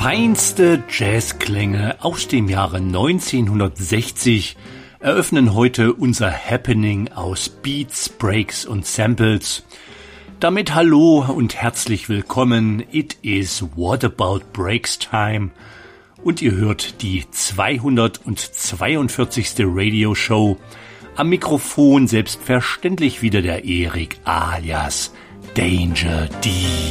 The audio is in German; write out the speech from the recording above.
Feinste Jazzklänge aus dem Jahre 1960 eröffnen heute unser Happening aus Beats, Breaks und Samples. Damit hallo und herzlich willkommen. It is What About Breaks Time. Und ihr hört die 242. Radioshow. Am Mikrofon selbstverständlich wieder der Erik alias Danger D.